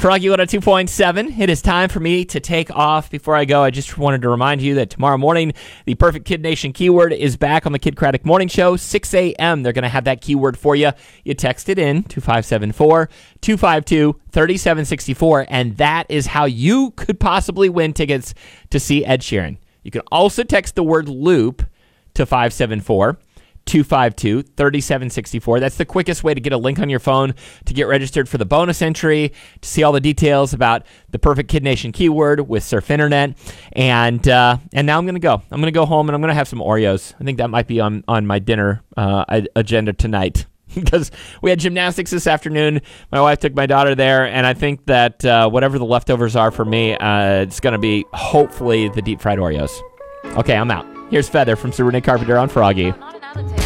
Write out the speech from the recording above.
Froggy 102.7. It is time for me to take off. Before I go, I just wanted to remind you that tomorrow morning, the Perfect Kid Nation keyword is back on the Kid Craddock Morning Show, 6 a.m. They're going to have that keyword for you. You text it in to 574-252-3764, and that is how you could possibly win tickets to see Ed Sheeran. You can also text the word loop to 574-252-3764. That's the quickest way to get a link on your phone to get registered for the bonus entry, to see all the details about the Perfect Kid Nation keyword with Surf Internet. And now I'm going to go. I'm going to go home and I'm going to have some Oreos. I think that might be on my dinner agenda tonight because we had gymnastics this afternoon. My wife took my daughter there, and I think that whatever the leftovers are for me, it's going to be hopefully the deep fried Oreos. Okay, I'm out. Here's Feather from Super Nick Carpenter on Froggy.